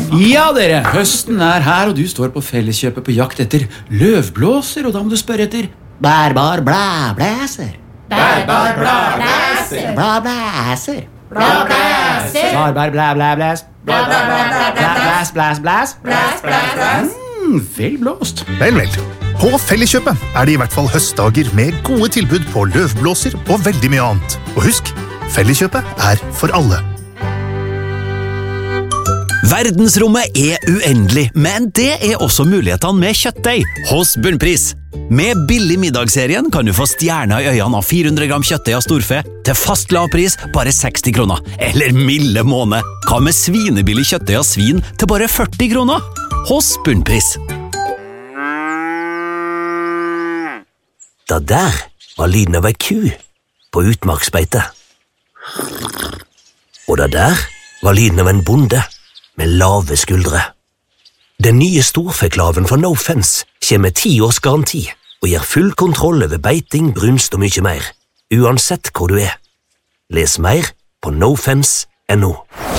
Ja, dere, høsten her, og du står på Felleskjøpet på jakt etter løvblåser, og da må du spørre etter bærbar blæblæser. Bærbar blæblæser. Blæblæser. Blæblæser. Bærbar blæblæblæs. Blæs, blæs, blæs. Blæs. Vel blåst. Vel. På Felleskjøpet det I hvert fall høstdager med gode tilbud på løvblåser og veldig mye annet. Og husk, Felleskjøpet for alle. Verdensrommet uendelig, men det også mulighetene med kjøttdeig hos Bunnpris. Med billig middagsserien kan du få stjerner I øynene av 400 gram kjøttdeig av storfe til fast lavpris bare 60 kroner. Eller milde måned. Hva med svinebillig kjøttdeig av svin til bare 40 kroner? Hos Bunnpris. Det der var lyden av ei ku på utmarksbeite. Og det der var lyden av en bonde med lave skuldre. Den nye storfeklaven fra No Fence kommer med 10 års garanti og gir full kontroll over beiting, brunst og mye mer, uansett hvor du Les mer på nofence.no.